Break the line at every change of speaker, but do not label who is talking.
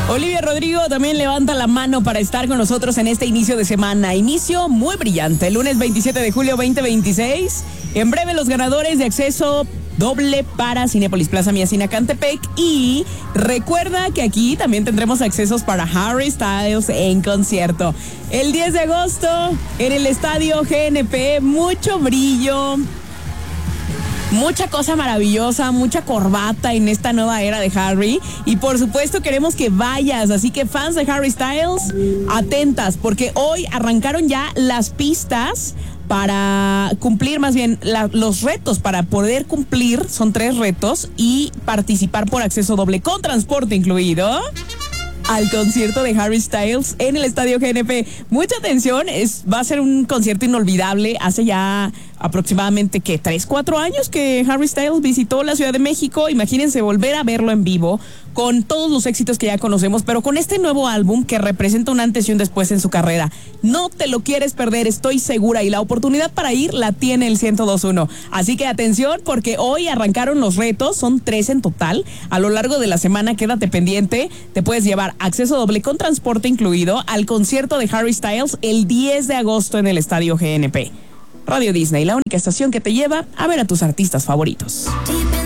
Olivia Rodrigo también levanta la mano para estar con nosotros en este inicio de semana. Inicio muy brillante, el lunes 27 de julio 2026. En breve los ganadores de acceso doble para Cinépolis Plaza Miacina Cantepec. Y recuerda que aquí también tendremos accesos para Harry Styles en concierto. El 10 de agosto en el Estadio GNP, mucho brillo. Mucha cosa maravillosa, mucha corbata en esta nueva era de Harry. Y por supuesto queremos que vayas. Así que fans de Harry Styles, atentas, porque hoy arrancaron ya las pistas para cumplir, más bien los retos para poder cumplir. Son 3 retos y participar por acceso doble con transporte incluido al concierto de Harry Styles en el Estadio GNP. Mucha atención, va a ser un concierto inolvidable. Hace ya aproximadamente, 3-4 años que Harry Styles visitó la Ciudad de México. Imagínense volver a verlo en vivo con todos los éxitos que ya conocemos, pero con este nuevo álbum que representa un antes y un después en su carrera. No te lo quieres perder, estoy segura, y la oportunidad para ir la tiene el 102.1. Así que atención, porque hoy arrancaron los retos, son 3 en total. A lo largo de la semana, quédate pendiente, te puedes llevar acceso doble con transporte incluido al concierto de Harry Styles el 10 de agosto en el Estadio GNP. Radio Disney, la única estación que te lleva a ver a tus artistas favoritos.